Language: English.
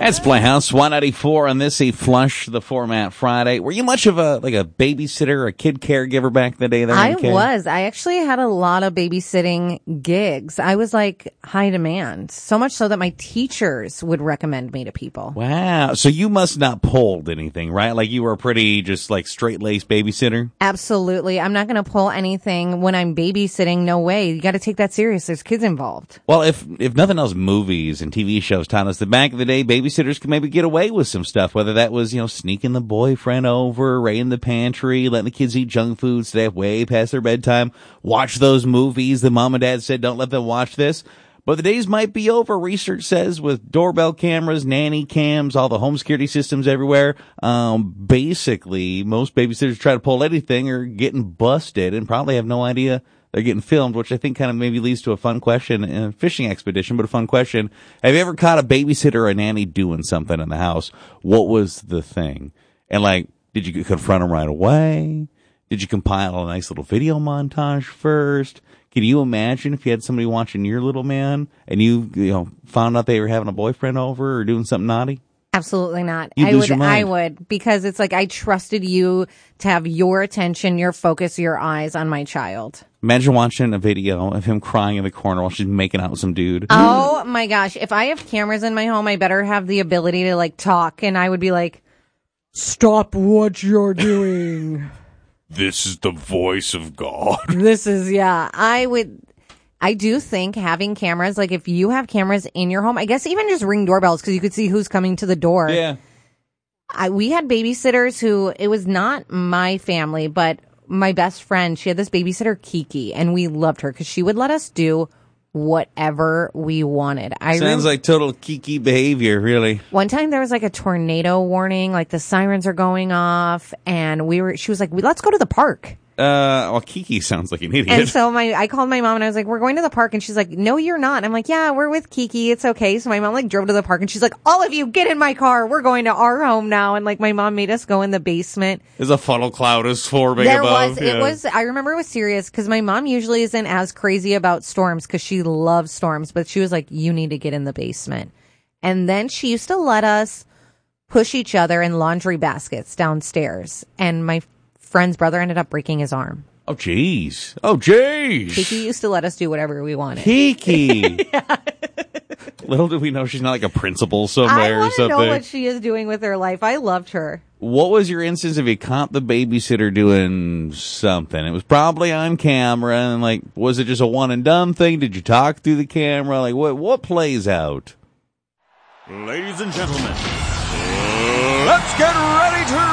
That's Playhouse 194 on this Flush the Format Friday. Were you much of a babysitter or a kid caregiver back in the day there? I was. I actually had a lot of babysitting gigs. I was like high demand, so much so that my teachers would recommend me to people. Wow. So you must not pulled anything, right? Like you were a pretty just like straight-laced babysitter? Absolutely. I'm not going to pull anything when I'm babysitting. No way. You got to take that serious. There's kids involved. Well, if nothing else, movies and TV shows taught us that back in the day, babysitters could maybe get away with some stuff, whether that was, sneaking the boyfriend over, raiding the pantry, letting the kids eat junk food, stay up way past their bedtime, watch those movies that mom and dad said don't let them watch this. But the days might be over, research says, with doorbell cameras, nanny cams, all the home security systems everywhere. Basically, most babysitters try to pull anything are getting busted and probably have no idea they're getting filmed, which I think kind of maybe leads to a fun question, a fishing expedition, but a fun question. Have you ever caught a babysitter or a nanny doing something in the house? What was the thing? And did you confront them right away? Did you compile a nice little video montage first? Can you imagine if you had somebody watching your little man and you found out they were having a boyfriend over or doing something naughty? Absolutely not. You'd lose your mind. I would, because it's like I trusted you to have your attention, your focus, your eyes on my child. Imagine watching a video of him crying in the corner while she's making out with some dude. Oh my gosh. If I have cameras in my home, I better have the ability to talk, and I would be like, stop what you're doing. This is the voice of God. I do think having cameras, if you have cameras in your home, I guess even just ring doorbells because you could see who's coming to the door. Yeah. We had babysitters who, it was not my family, but my best friend, she had this babysitter, Kiki, and we loved her because she would let us do whatever we wanted. Sounds like total Kiki behavior, really. One time there was a tornado warning, the sirens are going off, and she was like, let's go to the park. Well, Kiki sounds like an idiot. And so I called my mom and I was like, we're going to the park. And she's like, no, you're not. And I'm like, yeah, we're with Kiki. It's okay. So my mom drove to the park and she's like, all of you get in my car. We're going to our home now. And my mom made us go in the basement. There's a funnel cloud is forming above. I remember it was serious because my mom usually isn't as crazy about storms because she loves storms. But she was like, you need to get in the basement. And then she used to let us push each other in laundry baskets downstairs. And my friend's brother ended up breaking his arm. Oh, jeez. Kiki used to let us do whatever we wanted. Kiki. Yeah. Little do we know she's not a principal somewhere or something. I want to know what she is doing with her life. I loved her. What was your instance if you caught the babysitter doing something? It was probably on camera, and was it just a one and done thing? Did you talk through the camera? What plays out? Ladies and gentlemen, let's get ready to